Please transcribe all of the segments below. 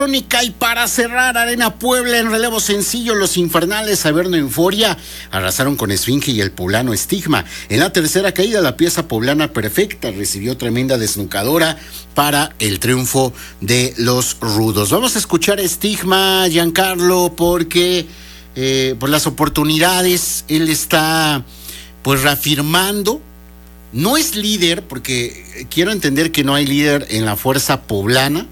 Y para cerrar, Arena Puebla en relevo sencillo, los infernales Averno Euforia arrasaron con Esfinge y el poblano Estigma. En la tercera caída, la pieza poblana perfecta recibió tremenda desnucadora para el triunfo de los rudos. Vamos a escuchar a Estigma, Giancarlo, porque por las oportunidades él está pues reafirmando. No es líder, porque quiero entender que no hay líder en la fuerza poblana,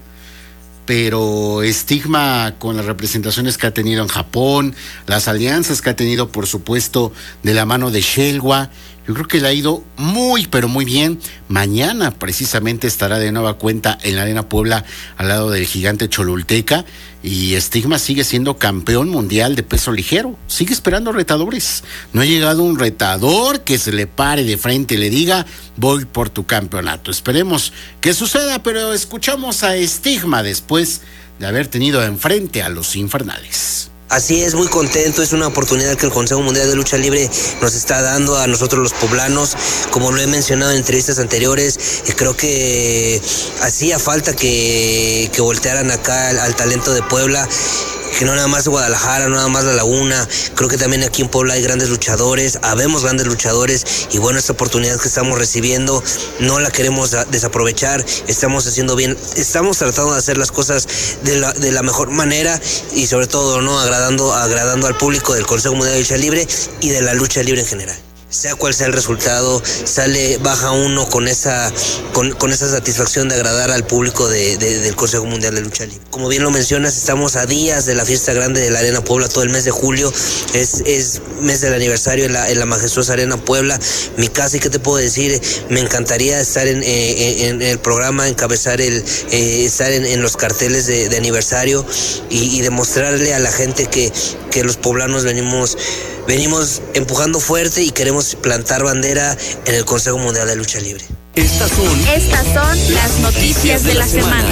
pero Estigma, con las representaciones que ha tenido en Japón, las alianzas que ha tenido, por supuesto, de la mano de Shelwa, yo creo que le ha ido muy, pero muy bien. Mañana, precisamente, estará de nueva cuenta en la Arena Puebla, al lado del gigante Cholulteca, y Estigma sigue siendo campeón mundial de peso ligero. Sigue esperando retadores. No ha llegado un retador que se le pare de frente y le diga, voy por tu campeonato. Esperemos que suceda, pero escuchamos a Estigma después de haber tenido enfrente a los infernales. Así es, muy contento, es una oportunidad que el Consejo Mundial de Lucha Libre nos está dando a nosotros los poblanos. Como lo he mencionado en entrevistas anteriores, creo que hacía falta que voltearan acá al talento de Puebla, que no nada más Guadalajara, no nada más La Laguna. Creo que también aquí en Puebla hay grandes luchadores, habemos grandes luchadores, y bueno, esta oportunidad que estamos recibiendo no la queremos desaprovechar. Estamos haciendo bien, estamos tratando de hacer las cosas de la mejor manera, y sobre todo, ¿no?, agradando al público del Consejo Mundial de Lucha Libre y de la lucha libre en general. Sea cual sea el resultado, baja uno con esa satisfacción de agradar al público del Consejo Mundial de Lucha Libre. Como bien lo mencionas, estamos a días de la fiesta grande de la Arena Puebla. Todo el mes de julio es mes del aniversario en la majestuosa Arena Puebla, mi casa. ¿Y qué te puedo decir? Me encantaría estar en el programa, encabezar estar en los carteles de aniversario y demostrarle a la gente que los poblanos venimos empujando fuerte y queremos plantar bandera en el Consejo Mundial de Lucha Libre. Estas son las noticias de la semana.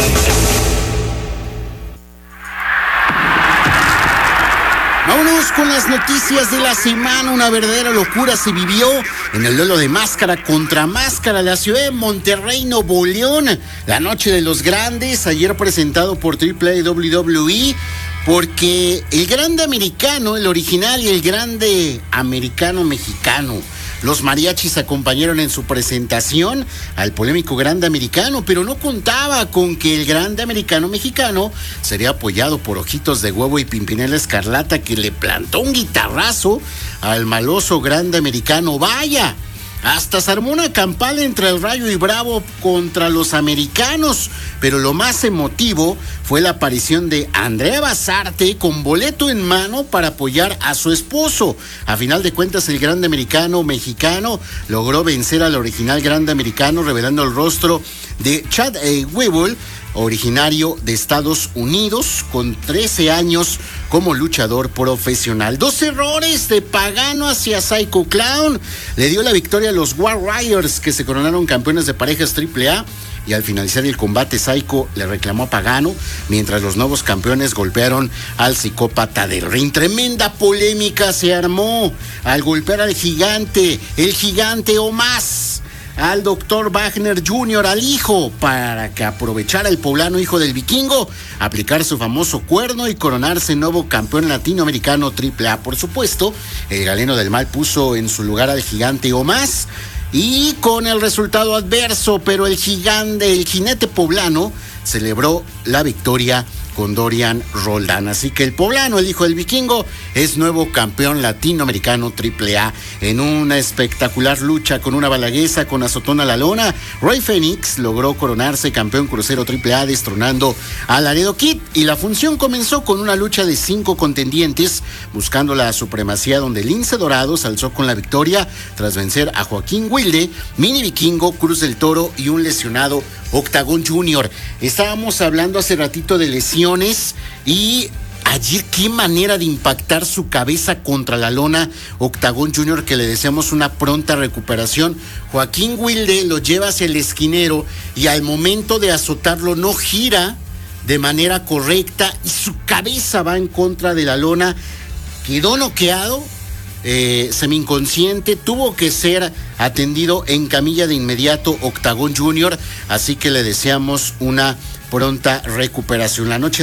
Vámonos con las noticias de la semana. Una verdadera locura se vivió en el duelo de Máscara contra Máscara, la ciudad de Monterrey, Nuevo León. La noche de los grandes, ayer presentado por AAA WWE, porque el grande americano, el original, y el grande americano mexicano, los mariachis acompañaron en su presentación al polémico grande americano, pero no contaba con que el grande americano mexicano sería apoyado por Ojitos de Huevo y Pimpinela Escarlata, que le plantó un guitarrazo al maloso grande americano. Vaya, hasta se armó una campal entre el Rayo y Bravo contra los americanos, pero lo más emotivo fue la aparición de Andrea Basarte con boleto en mano para apoyar a su esposo. A final de cuentas, el grande americano mexicano logró vencer al original grande americano, revelando el rostro de Chad Wible, originario de Estados Unidos, con 13 años como luchador profesional. 2 errores de Pagano hacia Psycho Clown le dio la victoria a los Warriors, que se coronaron campeones de parejas AAA, y al finalizar el combate, Psycho le reclamó a Pagano, mientras los nuevos campeones golpearon al psicópata del ring. Tremenda polémica se armó al golpear al gigante, el gigante o más, al Dr. Wagner Jr., al hijo, para que aprovechara el poblano hijo del vikingo, aplicar su famoso cuerno y coronarse nuevo campeón latinoamericano AAA. Por supuesto, el galeno del mal puso en su lugar al gigante o más, y con el resultado adverso, pero el jinete poblano celebró la victoria con Dorian Roldán. Así que el poblano, el hijo del vikingo, es nuevo campeón latinoamericano AAA. En una espectacular lucha con una balaguesa con azotón a la lona, Rey Fénix logró coronarse campeón crucero AAA, destronando a Laredo Kid. Y la función comenzó con una lucha de 5 contendientes buscando la supremacía, donde Lince Dorado se alzó con la victoria tras vencer a Joaquín Wilde, Mini Vikingo, Cruz del Toro y un lesionado Octagón Junior. Estábamos hablando hace ratito de lesiones, y ayer qué manera de impactar su cabeza contra la lona Octagón Junior, que le deseamos una pronta recuperación. Joaquín Wilde lo lleva hacia el esquinero y al momento de azotarlo no gira de manera correcta y su cabeza va en contra de la lona. Quedó noqueado, semi-inconsciente, tuvo que ser atendido en camilla de inmediato Octagón Junior, así que le deseamos una pronta recuperación. La noche